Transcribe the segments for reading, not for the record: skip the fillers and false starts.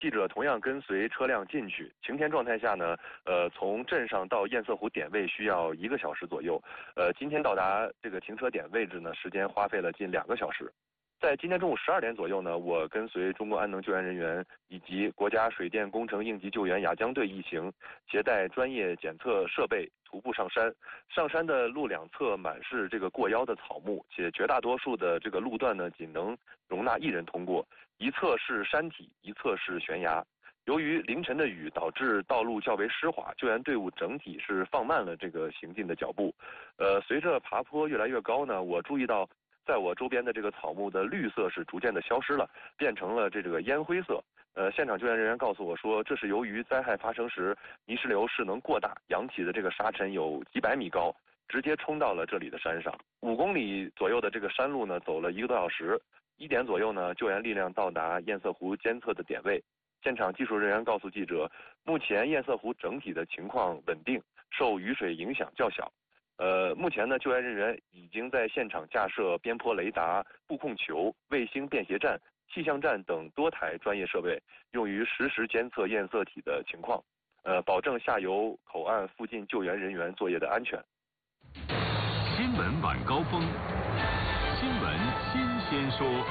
记者同样跟随车辆进去。晴天状态下呢，从镇上到堰塞湖点位需要1个小时左右。今天到达这个停车点位置呢，时间花费了近2个小时。在今天中午12点左右呢，我跟随中国安能救援人员以及国家水电工程应急救援雅江队一行，携带专业检测设备徒步上山。上山的路两侧满是这个过腰的草木，且绝大多数的这个路段呢，仅能容纳1人通过，一侧是山体，一侧是悬崖。由于凌晨的雨导致道路较为湿滑，救援队伍整体是放慢了这个行进的脚步。随着爬坡越来越高呢，我注意到在我周边的这个草木的绿色是逐渐的消失了，变成了这个烟灰色。现场救援人员告诉我说，这是由于灾害发生时泥石流势能过大，扬起的这个沙尘有几百米高，直接冲到了这里的山上。5公里左右的这个山路呢，走了1个多小时。1点左右呢，救援力量到达堰塞湖监测的点位。现场技术人员告诉记者，目前堰塞湖整体的情况稳定，受雨水影响较小。目前呢，救援人员已经在现场架设边坡雷达、布控球、卫星便携站、气象站等多台专业设备，用于实时监测堰塞体的情况，保证下游口岸附近救援人员作业的安全。 新闻晚高峰，新闻新鲜说。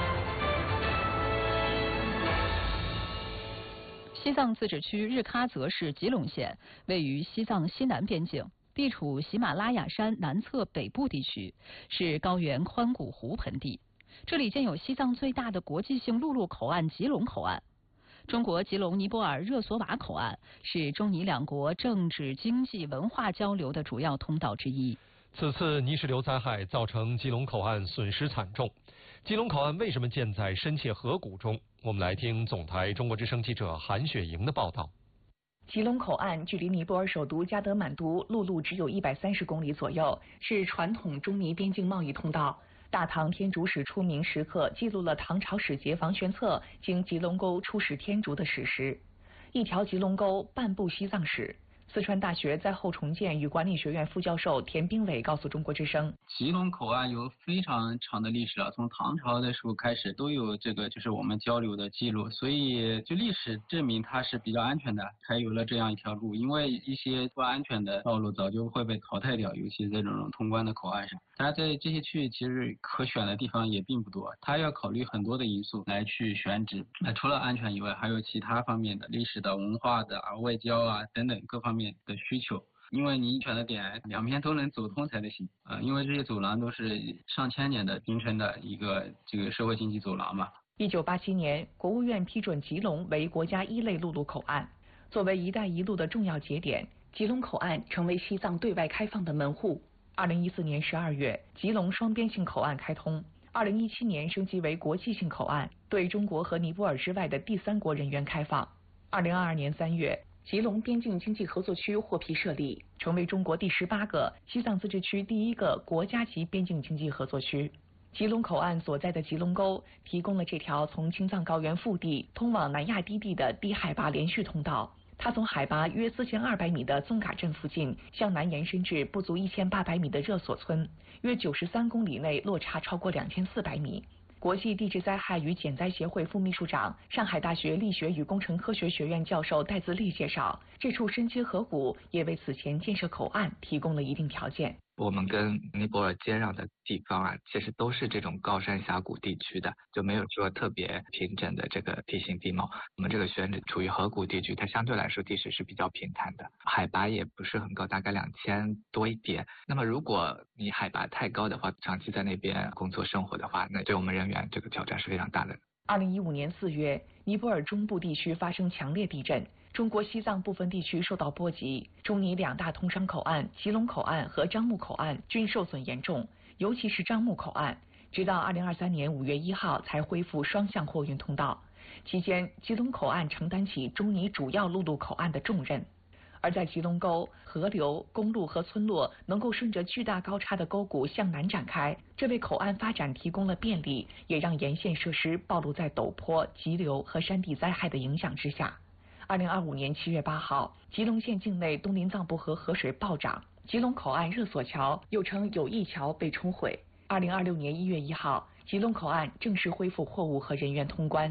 西藏自治区日喀则市吉隆县位于西藏西南边境，地处喜马拉雅山南侧北部地区，是高原宽谷湖盆地。这里建有西藏最大的国际性陆路口岸吉隆口岸。中国吉隆尼泊尔热索瓦口岸是中尼两国政治、经济、文化交流的主要通道之一。 此次泥石流灾害造成吉隆口岸损失惨重。吉隆口岸为什么建在深切河谷中？我们来听总台中国之声记者韩雪莹的报道。 吉隆口岸距离尼泊尔首都加德满都陆路只有130公里左右，是传统中尼边境贸易通道。大唐天竺使出名石刻记录了唐朝使节房玄策经吉隆沟出使天竺的史实。一条吉隆沟，半部西藏史。四川大学灾后重建与管理学院副教授田兵伟告诉中国之声， 吉隆口岸有非常长的历史了，从唐朝的时候开始都有这个就是我们交流的记录，所以就历史证明它是比较安全的，才有了这样一条路。因为一些不安全的道路早就会被淘汰掉，尤其在这种通关的口岸上。它在这些区域其实可选的地方也并不多，它要考虑很多的因素来去选址。除了安全以外，还有其他方面的历史的、文化的外交啊等等各方面的需求，因为你选的点两边都能走通才行因为这些走廊都是上千年的形成的一个这个社会经济走廊嘛。 1987年，国务院批准吉隆为国家1类陆路口岸。作为“一带一路”的重要节点，吉隆口岸成为西藏对外开放的门户。2014年12月，吉隆双边性口岸开通。2017年升级为国际性口岸，对中国和尼泊尔之外的第三国人员开放。2022年3月。吉隆边境经济合作区获批设立，成为中国第18个、西藏自治区第1个国家级边境经济合作区。吉隆口岸所在的吉隆沟提供了这条从青藏高原腹地通往南亚低地的低海拔连续通道。它从海拔约4200米的宗嘎镇附近向南延伸至不足1800米的热索村，约93公里内落差超过2400米。国际地质灾害与减灾协会副秘书长、上海大学力学与工程科学学院教授戴自立介绍，这处深切河谷也为此前建设口岸提供了一定条件。 我们跟尼泊尔接壤的地方啊，其实都是这种高山峡谷地区的，就没有说特别平整的这个地形地貌。我们这个选址处于河谷地区，它相对来说地势是比较平坦的，海拔也不是很高，大概2000多一点。那么如果你海拔太高的话，长期在那边工作生活的话，那对我们人员这个挑战是非常大的。 2015年4月，尼泊尔中部地区发生强烈地震，中国西藏部分地区受到波及，中尼2大通商口岸吉隆口岸和樟木口岸均受损严重，尤其是樟木口岸，直到2023年5月1号才恢复双向货运通道。期间，吉隆口岸承担起中尼主要陆路口岸的重任。而在吉隆沟，河流、公路和村落能够顺着巨大高差的沟谷向南展开，这为口岸发展提供了便利，也让沿线设施暴露在陡坡、急流和山地灾害的影响之下。2025年7月8号，吉隆县境内东林藏布河河水暴涨，吉隆口岸热索桥又称友谊桥被冲毁。2026年1月1号，吉隆口岸正式恢复货物和人员通关。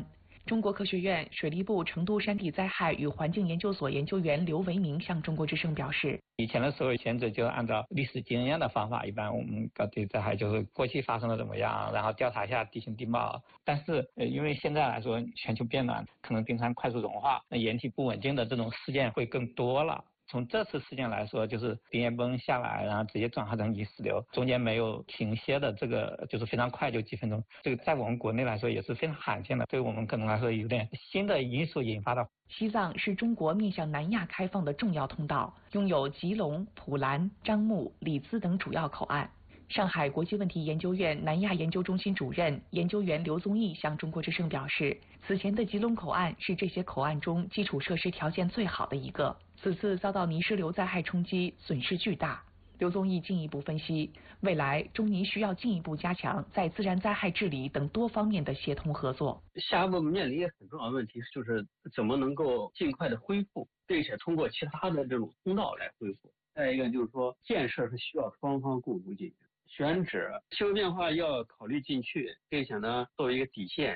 中国科学院水利部成都山地灾害与环境研究所研究员刘维明向中国之声表示， 以前的时候，选择就按照历史经验的方法，一般我们搞地灾害就是过去发生了怎么样，然后调查一下地形地貌。但是因为现在来说，全球变暖，可能冰川快速融化，那岩体不稳定的这种事件会更多了。从这次事件来说，就是冰叶崩下来，然后直接转化成泥石流，中间没有停歇的，这个就是非常快，就几分钟。这个在我们国内来说也是非常罕见的，对我们可能来说有点新的因素引发的。 西藏是中国面向南亚开放的重要通道，拥有吉隆、普兰、樟木、里兹等主要口岸。上海国际问题研究院南亚研究中心主任研究员刘宗义向中国之声表示，此前的吉隆口岸是这些口岸中基础设施条件最好的一个，此次遭到泥石流灾害冲击，损失巨大。刘宗义进一步分析，未来中泥需要进一步加强在自然灾害治理等多方面的协同合作。 下一步面临一个很重要的问题，就是怎么能够尽快的恢复，并且通过其他的这种通道来恢复。再一个就是说，建设是需要双方共同进行。选址、气候变化要考虑进去，并且呢作为一个底线。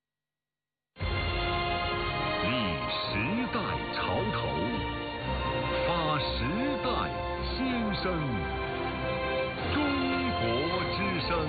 立时代潮头，发时代新声。中国之声。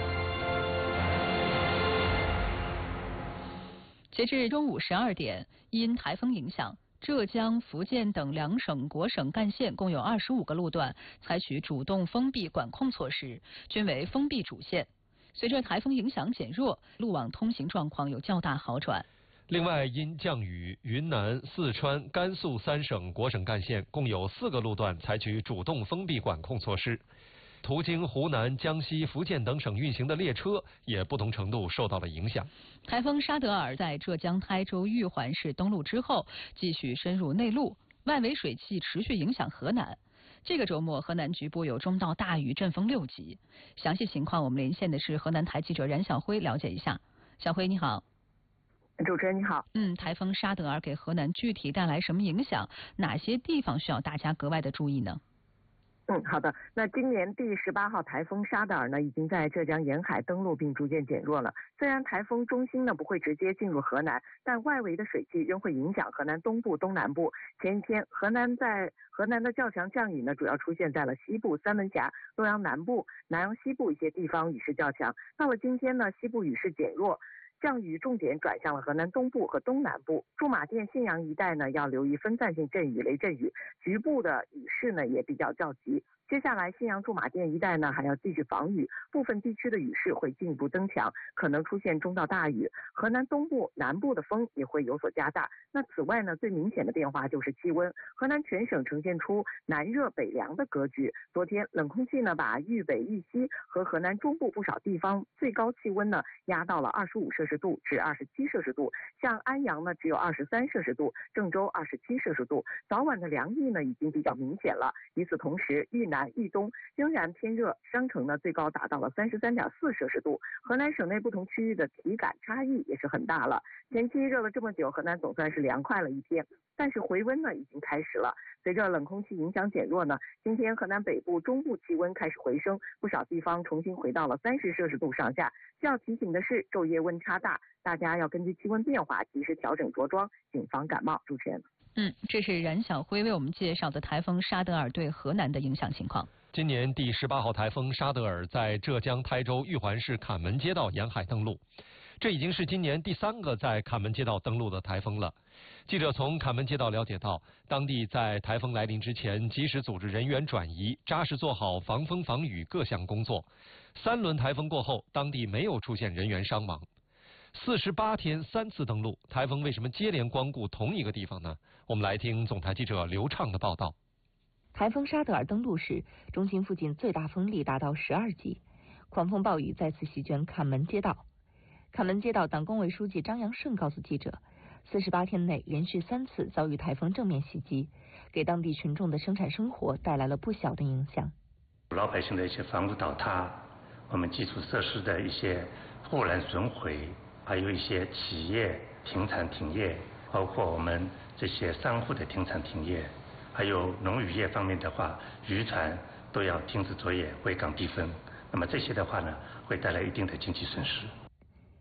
截至中午12点，因台风影响，浙江、福建等2省国省干线共有25个路段采取主动封闭管控措施，均为封闭主线。随着台风影响减弱，路网通行状况有较大好转。 另外，因降雨，云南、四川、甘肃3省国省干线共有4个路段采取主动封闭管控措施。途经湖南、江西、福建等省运行的列车也不同程度受到了影响。 台风沙德尔在浙江台州玉环市登陆之后，继续深入内陆，外围水汽持续影响河南。这个周末，河南局部有中到大雨，阵风6级。详细情况，我们连线的是河南台记者冉晓辉，了解一下。小辉，你好。 主持人你好。 台风沙德尔给河南具体带来什么影响？哪些地方需要大家格外的注意呢？ 好的。那今年第18号台风沙德尔呢，已经在浙江沿海登陆并逐渐减弱了。虽然台风中心呢不会直接进入河南，但外围的水汽仍会影响河南东部、东南部。前一天，河南的较强降雨呢，主要出现在了西部、三门峡、洛阳南部、南阳西部一些地方雨势较强。到了今天呢，西部雨势减弱。降雨重点转向了河南东部和东南部，驻马店、信阳一带呢要留意分散性阵雨、雷阵雨，局部的雨势呢也比较较急。接下来，信阳驻马店一带呢还要继续防雨，部分地区的雨势会进一步增强，可能出现中到大雨。河南东部、南部的风也会有所加大。那此外呢，最明显的变化就是气温，河南全省呈现出南热北凉的格局。昨天冷空气呢把豫北、豫西和河南中部不少地方最高气温呢压到了25摄氏度至27摄氏度，像安阳呢只有23摄氏度，郑州27摄氏度。早晚的凉意呢已经比较明显了。与此同时，豫南、豫东仍然偏热，商城呢最高达到了33.4摄氏度。河南省内不同区域的体感差异也是很大了。前期热了这么久，河南总算是凉快了一天，但是回温呢已经开始了。随着冷空气影响减弱呢，今天河南北部、中部气温开始回升，不少地方重新回到了30摄氏度上下。需要提醒的是，昼夜温差大，大家要根据气温变化及时调整着装，谨防感冒。主持人。 这是冉晓辉为我们介绍的台风沙德尔对河南的影响情况。 今年第18号台风沙德尔在浙江台州玉环市坎门街道沿海登陆，这已经是今年第3个在坎门街道登陆的台风了。记者从坎门街道了解到，当地在台风来临之前及时组织人员转移，扎实做好防风防雨各项工作。3轮台风过后，当地没有出现人员伤亡。48天3次登陆，台风为什么接连光顾同一个地方呢？我们来听总台记者刘畅的报道。 台风沙德尔登陆时，中心附近最大风力达到12级，狂风暴雨再次席卷坎门街道。坎门街道党工委书记张阳顺告诉记者，48天内连续3次遭遇台风正面袭击，给当地群众的生产生活带来了不小的影响。 老百姓的一些房屋倒塌，我们基础设施的一些忽然损毁，还有一些企业停产停业，包括我们这些商户的停产停业，还有农渔业方面的话，渔船都要停止作业，回港避风。那么这些的话呢，会带来一定的经济损失。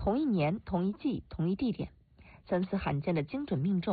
同一年、同一季、同一地点，3次罕见的精准命中。